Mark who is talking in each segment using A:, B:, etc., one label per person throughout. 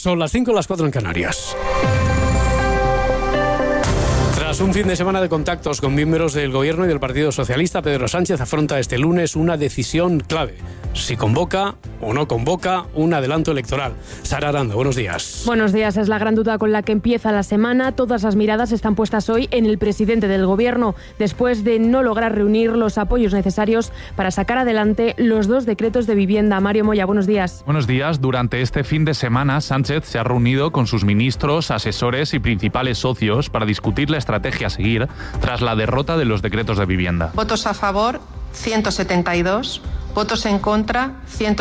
A: Son las 5, las 4 en Canarias. Tras un fin de semana de contactos con miembros del Gobierno y del Partido Socialista, Pedro Sánchez afronta este lunes una decisión clave: si convoca o no convoca un adelanto electoral. Sara Aranda, buenos días.
B: Buenos días. Es la gran duda con la que empieza la semana. Todas las miradas están puestas hoy en el presidente del Gobierno, después de no lograr reunir los apoyos necesarios para sacar adelante los 2 decretos de vivienda. Mario Moya, buenos días.
C: Buenos días. Durante este fin de semana, Sánchez se ha reunido con sus ministros, asesores y principales socios para discutir la estrategia a seguir tras la derrota de los decretos de vivienda.
D: Votos a favor, 172. Votos en contra,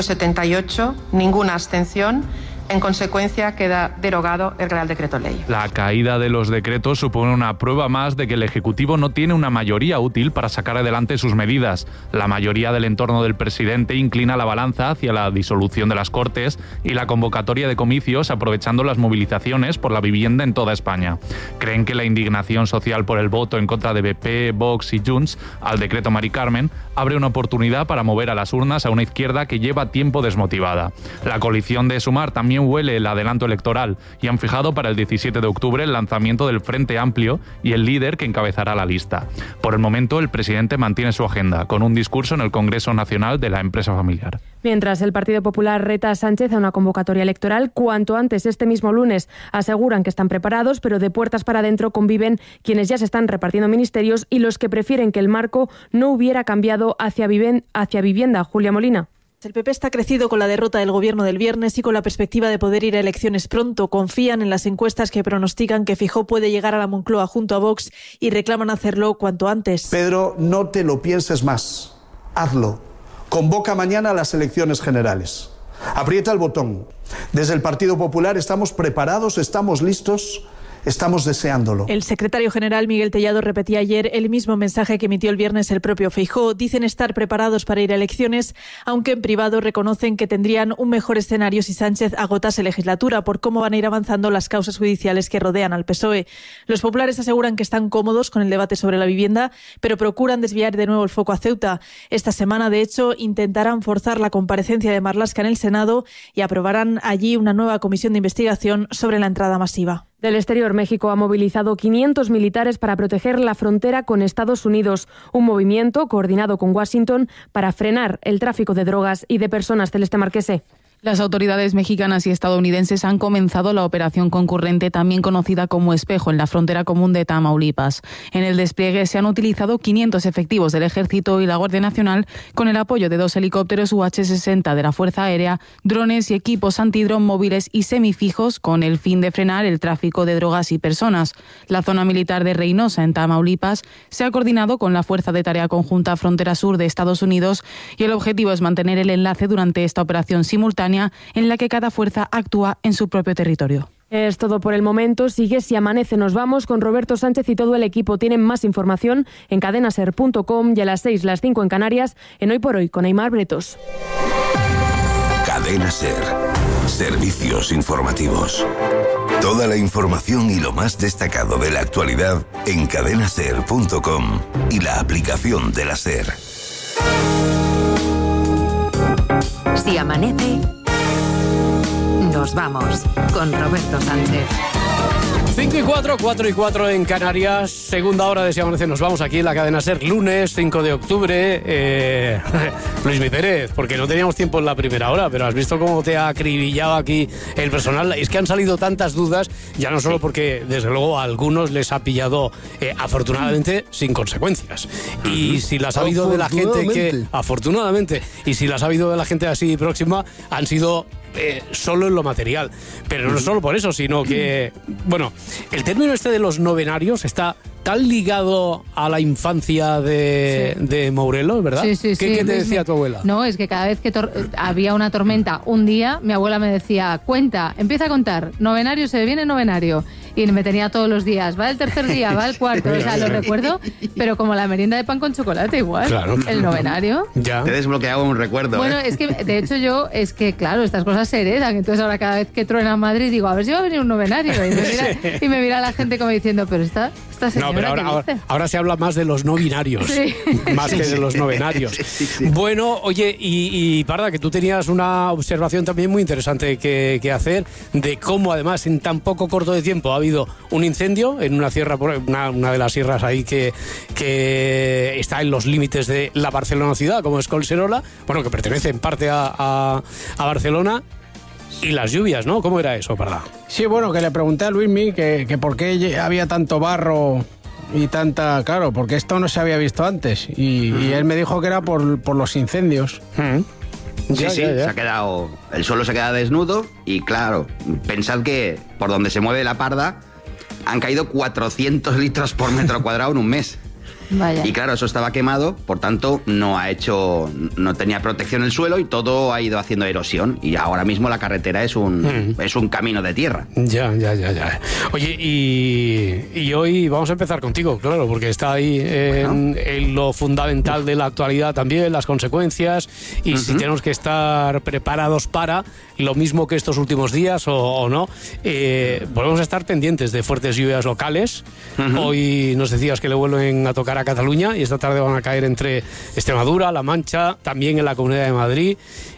D: 178. Ninguna abstención. En consecuencia, queda derogado el Real Decreto Ley.
C: La caída de los decretos supone una prueba más de que el Ejecutivo no tiene una mayoría útil para sacar adelante sus medidas. La mayoría del entorno del presidente inclina la balanza hacia la disolución de las Cortes y la convocatoria de comicios, aprovechando las movilizaciones por la vivienda en toda España. Creen que la indignación social por el voto en contra de BP, Vox y Junts al decreto Mari Carmen abre una oportunidad para mover a las urnas a una izquierda que lleva tiempo desmotivada. La coalición de Sumar también huele el adelanto electoral y han fijado para el 17 de octubre el lanzamiento del Frente Amplio y el líder que encabezará la lista. Por el momento, el presidente mantiene su agenda, con un discurso en el Congreso Nacional de la Empresa Familiar.
B: Mientras el Partido Popular reta a Sánchez a una convocatoria electoral cuanto antes este mismo lunes. Aseguran que están preparados, pero de puertas para adentro conviven quienes ya se están repartiendo ministerios y los que prefieren que el marco no hubiera cambiado hacia vivienda. Julia Molina.
E: El PP está crecido con la derrota del Gobierno del viernes y con la perspectiva de poder ir a elecciones pronto. Confían en las encuestas que pronostican que Feijóo puede llegar a la Moncloa junto a Vox y reclaman hacerlo cuanto antes.
F: Pedro, no te lo pienses más. Hazlo. Convoca mañana las elecciones generales. Aprieta el botón. Desde el Partido Popular estamos preparados, estamos listos. Estamos deseándolo.
E: El secretario general Miguel Tellado repetía ayer el mismo mensaje que emitió el viernes el propio Feijóo. Dicen estar preparados para ir a elecciones, aunque en privado reconocen que tendrían un mejor escenario si Sánchez agotase legislatura, por cómo van a ir avanzando las causas judiciales que rodean al PSOE. Los populares aseguran que están cómodos con el debate sobre la vivienda, pero procuran desviar de nuevo el foco a Ceuta. Esta semana, de hecho, intentarán forzar la comparecencia de Marlaska en el Senado y aprobarán allí una nueva comisión de investigación sobre la entrada masiva.
B: Del exterior, México ha movilizado 500 militares para proteger la frontera con Estados Unidos, un movimiento coordinado con Washington para frenar el tráfico de drogas y de personas. Celeste Marquese.
G: Las autoridades mexicanas y estadounidenses han comenzado la operación concurrente, también conocida como Espejo, en la frontera común de Tamaulipas. En el despliegue se han utilizado 500 efectivos del Ejército y la Guardia Nacional, con el apoyo de 2 helicópteros UH-60 de la Fuerza Aérea, drones y equipos antidrón móviles y semifijos, con el fin de frenar el tráfico de drogas y personas. La zona militar de Reynosa, en Tamaulipas, se ha coordinado con la Fuerza de Tarea Conjunta Frontera Sur de Estados Unidos y el objetivo es mantener el enlace durante esta operación simultánea en la que cada fuerza actúa en su propio territorio.
B: Es todo por el momento. Sigue Si Amanece. Nos vamos con Roberto Sánchez y todo el equipo. Tienen más información en cadenaser.com y a las 6, las 5 en Canarias, en Hoy por Hoy con Aimar Bretos.
H: Cadena Ser. Servicios informativos. Toda la información y lo más destacado de la actualidad en cadenaser.com y la aplicación de la Ser.
I: Si amanece, nos vamos con Roberto Sánchez.
A: 5 y 4, 4 y 4 en Canarias, segunda hora de Si Amanece. Nos vamos aquí en la cadena SER, lunes 5 de octubre. Luismi Pérez, porque no teníamos tiempo en la primera hora, pero has visto cómo te ha acribillado aquí el personal. Es que han salido tantas dudas, ya no solo porque desde luego a algunos les ha pillado afortunadamente sin consecuencias. Y si las ha habido de la gente que, afortunadamente, y si las ha habido de la gente así próxima, han sido solo en lo material. Pero no solo por eso, sino que, bueno, el término este de los novenarios está tan ligado a la infancia de Morelos, ¿verdad?
J: Sí.
A: ¿Qué te decía tu abuela?
J: No, es que cada vez que había una tormenta un día, mi abuela me decía, cuenta, empieza a contar, novenario, se viene novenario. y me tenía todos los días, va el tercer día, va el cuarto, o sea, lo recuerdo, pero como la merienda de pan con chocolate igual, claro. El novenario.
K: Ya. Te he desbloqueado un recuerdo.
J: Bueno, es que de hecho claro, estas cosas se heredan, entonces ahora cada vez que truena Madrid digo, a ver si va a venir un novenario, y me mira la gente como diciendo, pero esta señora,
A: no, pero ahora se habla más de los no binarios, sí. Más que de los novenarios. Sí. Bueno, oye, y Parda, que tú tenías una observación también muy interesante que hacer de cómo además en tan poco corto de tiempo ha habido un incendio en una sierra, una de las sierras ahí que está en los límites de la Barcelona ciudad, como es Collserola, bueno, que pertenece en parte a Barcelona. Y las lluvias, ¿no? ¿Cómo era eso, Parda?
L: Sí, bueno, que le pregunté a Luismi que por qué había tanto barro y tanta... Claro, porque esto no se había visto antes. Y él me dijo que era por los incendios.
K: Sí, se ha quedado... El suelo se queda desnudo y, claro, pensad que por donde se mueve la Parda han caído 400 litros por metro cuadrado en un mes.
J: Vaya.
K: Y claro, eso estaba quemado, por tanto no tenía protección el suelo y todo ha ido haciendo erosión y ahora mismo la carretera es un camino de tierra.
A: Ya. Oye, y hoy vamos a empezar contigo, claro, porque está ahí en lo fundamental de la actualidad también, las consecuencias y si tenemos que estar preparados para lo mismo que estos últimos días o no. Volvemos a estar pendientes de fuertes lluvias locales. Hoy nos decías que le vuelven a tocar a Cataluña y esta tarde van a caer entre Extremadura, La Mancha, también en la Comunidad de Madrid.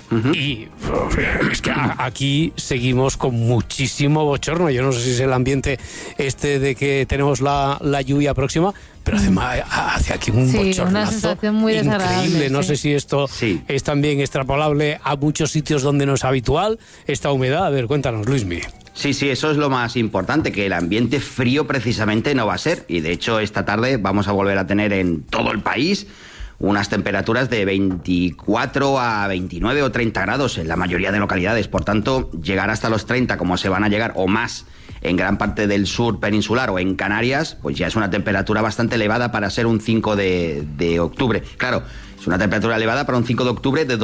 A: Y es que aquí seguimos con muchísimo bochorno. Yo no sé si es el ambiente de que tenemos la lluvia próxima, pero además hace aquí un bochornazo
J: una sensación muy
A: increíble. No sé si esto es también extrapolable a muchos sitios donde no es habitual esta humedad. A ver, cuéntanos, Luismi.
K: Sí, eso es lo más importante, que el ambiente frío precisamente no va a ser. Y de hecho esta tarde vamos a volver a tener en todo el país unas temperaturas de 24 a 29 o 30 grados en la mayoría de localidades. Por tanto, llegar hasta los 30 como se van a llegar o más en gran parte del sur peninsular o en Canarias, pues ya es una temperatura bastante elevada para ser un 5 de octubre. Claro, es una temperatura elevada para un 5 de octubre de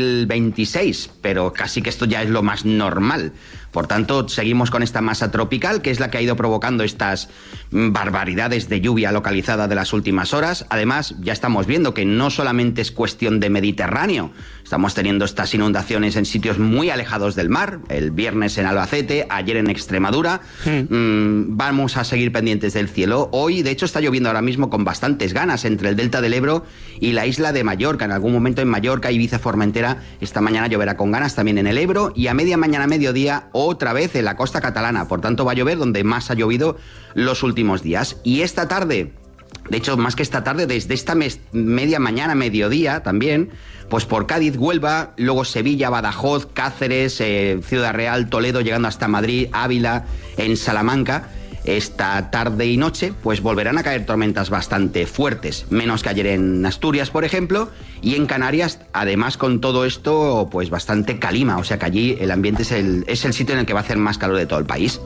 K: 2026, pero casi que esto ya es lo más normal. Por tanto, seguimos con esta masa tropical, que es la que ha ido provocando estas barbaridades de lluvia localizada de las últimas horas. Además, ya estamos viendo que no solamente es cuestión de Mediterráneo, estamos teniendo estas inundaciones en sitios muy alejados del mar, el viernes en Albacete, ayer en Extremadura. Vamos a seguir pendientes del cielo. Hoy, de hecho, está lloviendo ahora mismo con bastantes ganas entre el delta del Ebro y la isla de Mallorca. En algún momento en Mallorca, Ibiza, Formentera, esta mañana lloverá con ganas también en el Ebro y a media mañana, mediodía, otra vez en la costa catalana. Por tanto, va a llover donde más ha llovido los últimos días. Y esta tarde, de hecho, más que esta tarde, desde esta media mañana, mediodía también, pues por Cádiz, Huelva, luego Sevilla, Badajoz, Cáceres, Ciudad Real, Toledo, llegando hasta Madrid, Ávila, en Salamanca. Esta tarde y noche pues volverán a caer tormentas bastante fuertes, menos que ayer en Asturias, por ejemplo, y en Canarias, además con todo esto, pues bastante calima, o sea que allí el ambiente es el sitio en el que va a hacer más calor de todo el país.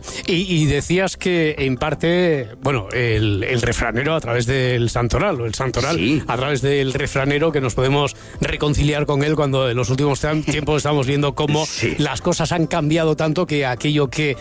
A: Y decías que en parte, bueno, el refranero a través del santoral, o el santoral a través del refranero, que nos podemos reconciliar con él cuando en los últimos tiempos estamos viendo cómo las cosas han cambiado tanto que aquello que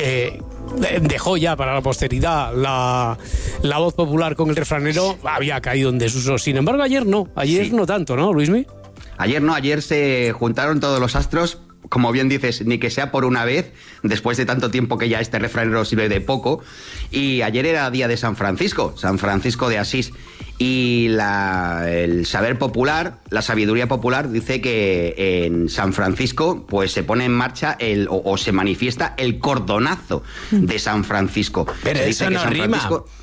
A: dejó ya para la posteridad la voz popular con el refranero había caído en desuso. Sin embargo, ayer no tanto, ¿no, Luismi?
K: Ayer se juntaron todos los astros, como bien dices, ni que sea por una vez, después de tanto tiempo que ya este refranero sirve de poco, y ayer era día de San Francisco de Asís, y el saber popular, la sabiduría popular dice que en San Francisco pues se pone en marcha o se manifiesta el cordonazo de San Francisco.
L: Pero
K: se
L: eso
K: dice
L: no rima.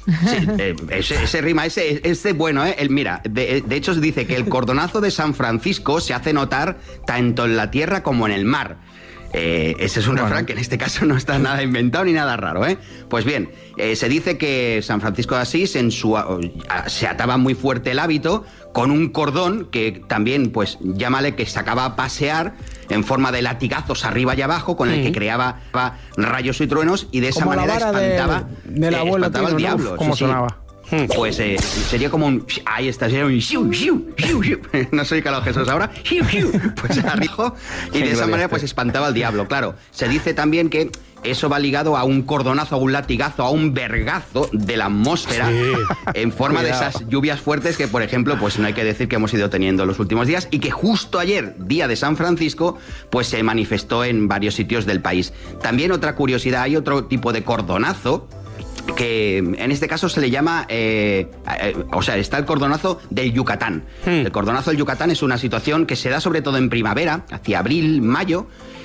K: Ese rima, ese bueno, mira, de hecho se dice que el cordonazo de San Francisco se hace notar tanto en la tierra como en el mar. Ese es un refrán que en este caso no está nada inventado ni nada raro, ¿eh? Pues bien, se dice que San Francisco de Asís se ataba muy fuerte el hábito con un cordón que también, pues llámale, que sacaba a pasear en forma de latigazos arriba y abajo, con el que creaba rayos y truenos, y de esa manera espantaba
L: del abuelo
K: espantaba al diablo.
L: ¿Cómo sonaba?
K: pues sería como un... Ahí está, sería un... No soy Carlos Jesús ahora. Pues arrijo, y de esa manera pues espantaba al diablo. Claro, se dice también que eso va ligado a un cordonazo, a un latigazo, a un vergazo de la atmósfera en forma de esas lluvias fuertes que, por ejemplo, pues no hay que decir que hemos ido teniendo los últimos días, y que justo ayer, día de San Francisco, pues se manifestó en varios sitios del país. También otra curiosidad, hay otro tipo de cordonazo que en este caso se le llama, está el cordonazo del Yucatán. El cordonazo del Yucatán es una situación que se da sobre todo en primavera, hacia abril, mayo,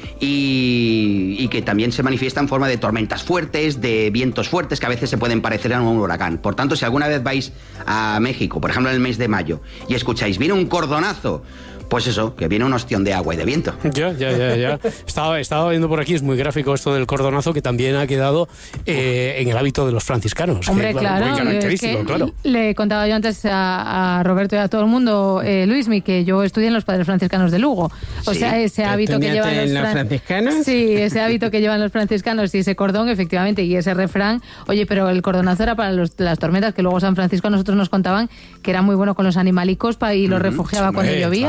K: y que también se manifiesta en forma de tormentas fuertes, de vientos fuertes que a veces se pueden parecer a un huracán. Por tanto, si alguna vez vais a México, por ejemplo en el mes de mayo, y escucháis, viene un cordonazo, pues eso, que viene una ostión de agua y de viento.
A: Ya. Estaba viendo por aquí, es muy gráfico esto del cordonazo, que también ha quedado en el hábito de los franciscanos.
J: Hombre,
A: que,
J: claro.
A: Muy característico, claro.
J: Le contaba yo antes a Roberto y a todo el mundo, Luismi, que yo estudié en los Padres Franciscanos de Lugo. O sea, ese hábito que llevan los
L: franciscanos.
J: Sí, ese hábito que llevan los franciscanos y ese cordón, efectivamente, y ese refrán. Oye, pero el cordonazo era para las tormentas, que luego San Francisco a nosotros nos contaban que era muy bueno con los animalicos y los refugiaba cuando llovía.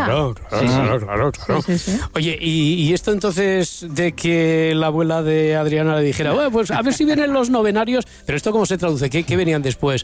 A: Claro.
J: Sí.
A: Oye, y esto entonces de que la abuela de Adriana le dijera, bueno, pues a ver si vienen los novenarios, pero esto ¿cómo se traduce? ¿Qué venían después?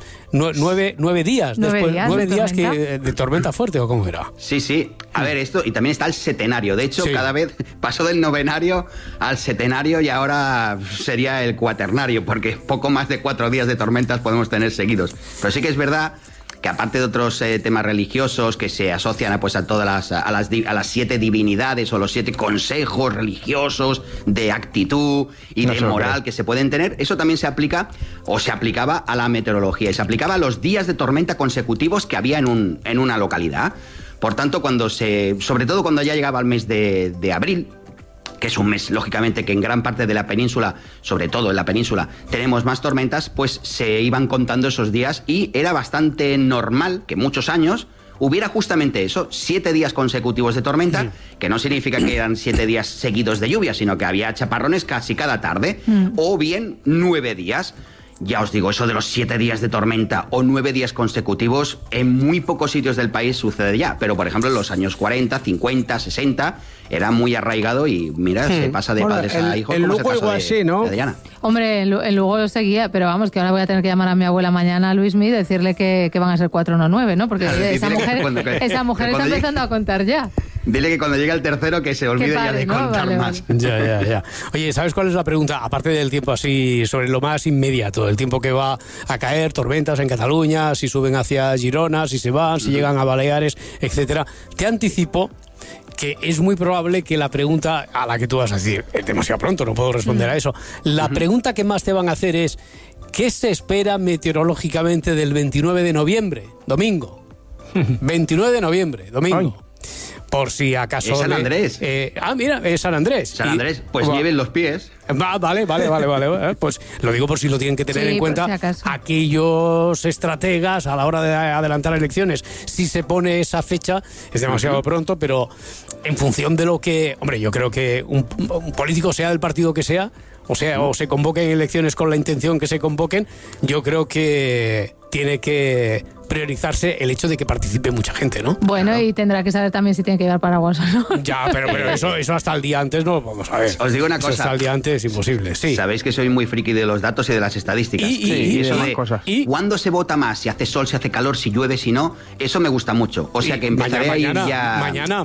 A: ¿Nueve días? ¿Nueve días de tormenta fuerte o cómo era?
K: Sí. A ver, esto, y también está el setenario. De hecho, cada vez pasó del novenario al setenario, y ahora sería el cuaternario, porque poco más de 4 días de tormentas podemos tener seguidos. Pero sí que es verdad que aparte de otros temas religiosos que se asocian a todas las 7 divinidades o los 7 consejos religiosos de actitud y de moral que se pueden tener, eso también se aplica o se aplicaba a la meteorología, y se aplicaba a los días de tormenta consecutivos que había en una localidad. Por tanto, sobre todo cuando ya llegaba el mes de abril, que es un mes, lógicamente, que en gran parte de la península, sobre todo en la península, tenemos más tormentas, pues se iban contando esos días, y era bastante normal que muchos años hubiera justamente eso, 7 días consecutivos de tormenta, que no significa que eran 7 días seguidos de lluvia, sino que había chaparrones casi cada tarde, o bien 9 días. Ya os digo, eso de los 7 días de tormenta o 9 días consecutivos, en muy pocos sitios del país sucede ya. Pero, por ejemplo, en los años 40, 50, 60, era muy arraigado, y mira, se pasa de padres a hijos.
L: En Lugo igual sí, ¿no?
J: Hombre, en Lugo seguía, pero vamos, que ahora voy a tener que llamar a mi abuela mañana, Luismi, y decirle que van a ser 4 no 9, ¿no? Porque esa mujer está empezando a contar ya.
K: Dile que cuando llegue el tercero que se olvide ya de contar más.
A: Ya. Oye, ¿sabes cuál es la pregunta? Aparte del tiempo así, sobre lo más inmediato, el tiempo que va a caer, tormentas en Cataluña, si suben hacia Girona, si se van, si llegan a Baleares, etcétera. Te anticipo que es muy probable que la pregunta a la que tú vas a decir, es demasiado pronto, no puedo responder a eso. La pregunta que más te van a hacer es, ¿qué se espera meteorológicamente del 29 de noviembre, domingo? 29 de noviembre, domingo. Ay. Por si acaso...
K: Es San Andrés.
A: Mira, es San Andrés.
K: San Andrés, pues lleven los pies.
A: Vale. Pues lo digo por si lo tienen que tener en cuenta aquellos estrategas a la hora de adelantar elecciones. Si se pone esa fecha, es demasiado pronto, pero en función de lo que... Hombre, yo creo que un político, sea del partido que sea, o se convoquen elecciones con la intención que se convoquen, yo creo que tiene que priorizarse el hecho de que participe mucha gente, ¿no?
J: Bueno, claro. Y tendrá que saber también si tiene que llevar paraguas o no.
A: Ya, pero eso hasta el día antes no lo podemos saber.
K: Os digo una cosa.
A: Hasta el día antes es imposible, sí.
K: Sabéis que soy muy friki de los datos y de las estadísticas.
A: Y
K: eso de cuándo se vota más, si hace sol, si hace calor, si llueve, si no, eso me gusta mucho. O sea que empezaré a ir ya...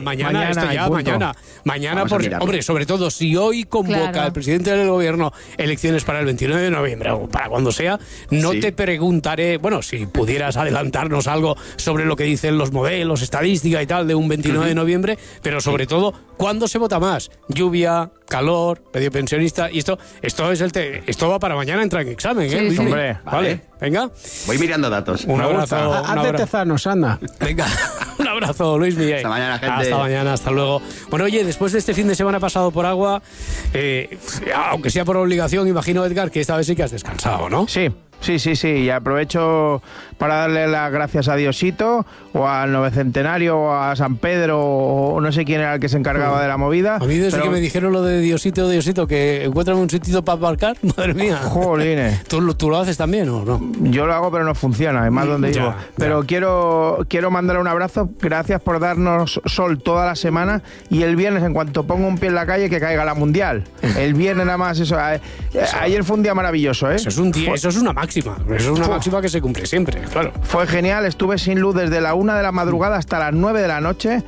A: Mañana, hombre, sobre todo si hoy convoca el presidente del gobierno elecciones para el 29 de noviembre o para cuando sea, no te preguntaré, bueno, si pudieras adelantarnos algo sobre lo que dicen los modelos, estadística y tal de un 29 de noviembre, pero sobre todo, ¿cuándo se vota más? Lluvia, calor, medio pensionista, y esto va para mañana, entra en examen, ¿eh?
K: Sí. Hombre,
A: vale, venga.
K: Voy mirando datos.
A: Un abrazo.
L: Hazte tezanos, anda.
A: Venga, un abrazo, Luis Miguel.
K: Hasta mañana, gente.
A: Hasta mañana, hasta luego. Bueno, oye, después de este fin de semana pasado por agua, aunque sea por obligación, imagino, Edgar, que esta vez sí que has descansado, ¿no?
L: Sí.
M: Sí, y aprovecho para darle las gracias a Diosito, o al Novecentenario, o a San Pedro, o no sé quién era el que se encargaba de la movida.
A: A mí desde que me dijeron lo de Diosito, que encuéntrame un sitio para aparcar, madre mía.
M: Jolines.
A: ¿Tú lo haces también o no?
M: Yo lo hago, pero no funciona, es más donde vivo. Pero quiero mandarle un abrazo, gracias por darnos sol toda la semana, y el viernes, en cuanto pongo un pie en la calle, que caiga la Mundial. El viernes nada más, eso. Ayer fue un día maravilloso, ¿eh?
A: Eso es una máxima. Eso es una máxima que se cumple siempre, claro.
M: Fue genial, estuve sin luz desde la 1 de la madrugada hasta las 9 de la noche.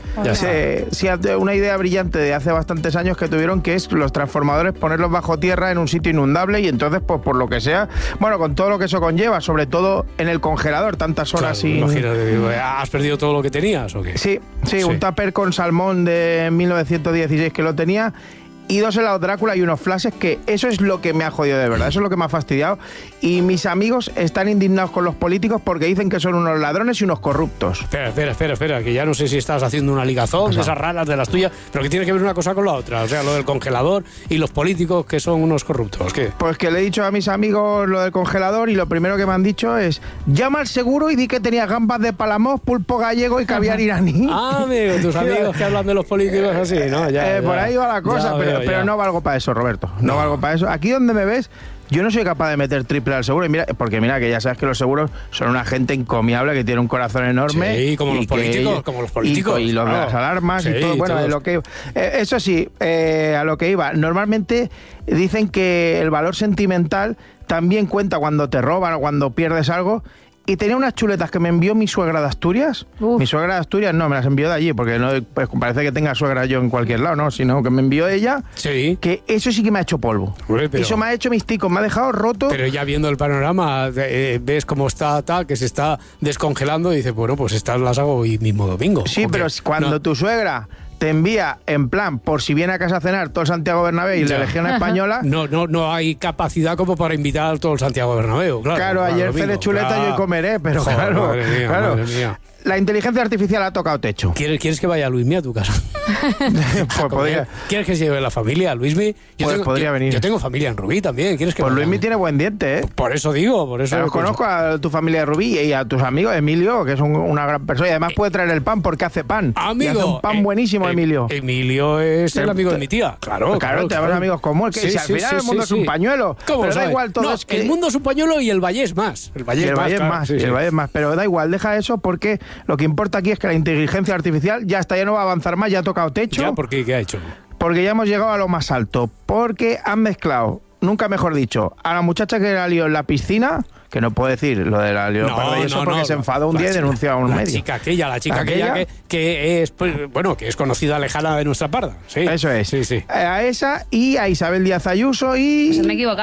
M: Una idea brillante de hace bastantes años que tuvieron, que es los transformadores ponerlos bajo tierra en un sitio inundable, y entonces, pues por lo que sea, bueno, con todo lo que eso conlleva, sobre todo en el congelador, tantas horas sin...
A: Imagínate, ¿has perdido todo lo que tenías o qué?
M: Sí, un tupper con salmón de 1916 que lo tenía, y 2 helados Drácula y unos flashes, que eso es lo que me ha jodido de verdad, eso es lo que me ha fastidiado. Y mis amigos están indignados con los políticos porque dicen que son unos ladrones y unos corruptos.
A: Espera, que ya no sé si estás haciendo una ligazón de esas raras de las tuyas, pero que tiene que ver una cosa con la otra, o sea, lo del congelador y los políticos que son unos corruptos. ¿Qué?
M: Pues que le he dicho a mis amigos lo del congelador, y lo primero que me han dicho es: llama al seguro y di que tenía gambas de Palamós, pulpo gallego y caviar iraní.
A: Ah, amigo, tus amigos que hablan de los políticos así, ¿no?
M: Por ahí va la cosa, pero no valgo para eso, Roberto. No valgo para eso. Aquí donde me ves, yo no soy capaz de meter triple al seguro. Y porque mira, que ya sabes que los seguros son una gente encomiable que tiene un corazón enorme.
A: Sí, como los políticos.
M: Y los de las alarmas y todo. Bueno, de lo que, eso sí, a lo que iba. Normalmente dicen que el valor sentimental también cuenta cuando te roban o cuando pierdes algo. Y tenía unas chuletas que me envió mi suegra de Asturias. Mi suegra de Asturias no, me las envió de allí, porque no, pues, parece que tenga suegra yo en cualquier lado, ¿no? Sino que me envió ella, que eso sí que me ha hecho polvo. Eso me ha hecho mis ticos, me ha dejado roto.
A: Pero ya viendo el panorama, ves cómo está que se está descongelando, y dices, bueno, pues estas las hago hoy mismo domingo.
M: Sí, pero cuando tu suegra te envía en plan, por si viene a casa a cenar todo el Santiago Bernabéu y la Legión Española...
A: No hay capacidad como para invitaar todo el Santiago Bernabéu, claro.
M: Claro, ayer cené chuleta y hoy comeré, pero
A: joder,
M: claro,
A: madre mía.
M: La inteligencia artificial ha tocado techo.
A: ¿Quieres que vaya Luismi a tu casa?
M: Pues podría.
A: ¿Quieres que se lleve la familia, Luismi?
M: Podría venir.
A: Yo tengo familia en Rubí también. ¿Quieres que
M: pues Luismi tiene buen diente, ¿eh?
A: Por eso digo,
M: Pero conozco a tu familia de Rubí y a tus amigos, Emilio, que es una gran persona, y además puede traer el pan porque hace pan.
A: Amigo.
M: Y hace un pan buenísimo, Emilio.
A: Emilio es el amigo de mi tía. Claro,
M: tenemos amigos como él, que si al final el mundo es un pañuelo. Pero da igual todo.
A: El mundo es un pañuelo y el Valle es más. El Valle es más. Pero da igual, deja eso, porque lo que importa aquí es que la inteligencia artificial ya no va a avanzar más, ya ha tocado techo. ¿Ya? ¿Por qué? ¿Qué ha hecho?
M: Porque ya hemos llegado a lo más alto, porque han mezclado, nunca mejor dicho, a la muchacha que la lió en la piscina, que no puedo decir lo de la lió porque se enfadó un día y denunció a un medio.
A: La chica aquella que es, pues, bueno, que es conocida lejana de nuestra parda. Sí.
M: Eso es.
A: Sí.
M: A esa y a Isabel Díaz Ayuso y...
J: Se me he equivocado.